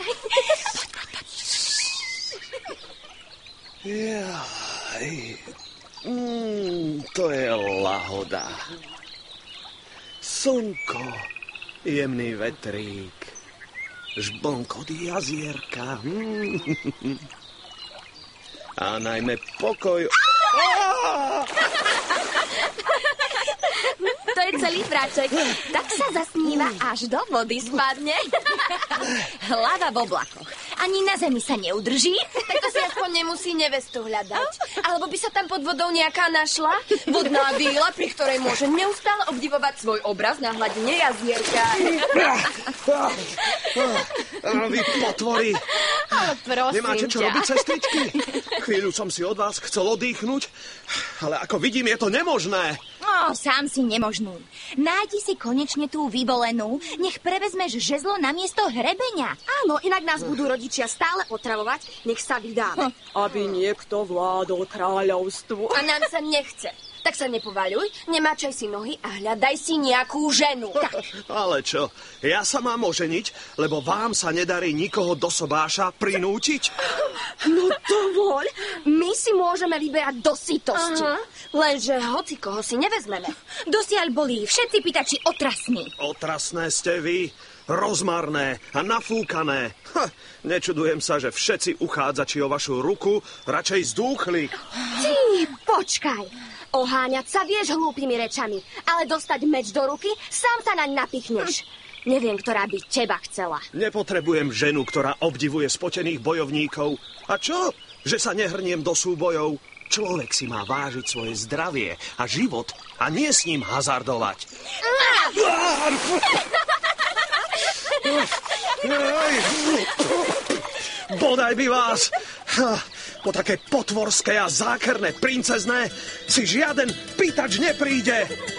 Jaj, to je lahoda. Slnko, jemný vetrík, žblnkot jazierka. A najmä pokoj. To je celý fráček. Tak sa zasníva, až do vody spadne. Hlava v oblakoch. Ani na zemi sa neudrží. Tak to si aspoň nemusí nevestu hľadať. Alebo by sa tam pod vodou nejaká našla? Vodná víla, pri ktorej môže neustále obdivovať svoj obraz na hladine jazierka. Vy potvory. Ale prosím Nemáte čo ťa. robiť, sestričky? Chvíľu som si od vás chcel oddychnúť, ale ako vidím, je to nemožné. Sám si nemožný. Nájdi si konečne tú vyvolenú, nech prevezmeš žezlo namiesto hrebeňa. Áno, inak nás budú rodičia stále otravovať, nech sa vydáme. Aby niekto vládol kráľovstvu. A nám sa nechce. Tak sa nepovaľuj, nemáčaj si nohy a hľadaj si nejakú ženu. Ale čo, ja sa mám oženiť, lebo vám sa nedarí nikoho do sobáša prinútiť? No dovoľ, my si môžeme vyberať do sytosti. Lenže hoci koho si nevezmeme. Dosiaľ boli všetci pýtači otrasní. Otrasné ste vy, rozmarné a nafúkané. Nečudujem sa, že všetci uchádzači o vašu ruku radšej zdúchli. Ty, počkaj. Oháňať sa vieš hlúpými rečami, ale dostať meč do ruky, sám sa naň napichneš. Neviem, ktorá by teba chcela. Nepotrebujem ženu, ktorá obdivuje spotených bojovníkov. A čo? Že sa nehrniem do súbojov? Človek si má vážiť svoje zdravie a život a nie s ním hazardovať. Bodaj by vás! Po také potvorské a zákerné princezné si žiaden pýtač nepríde.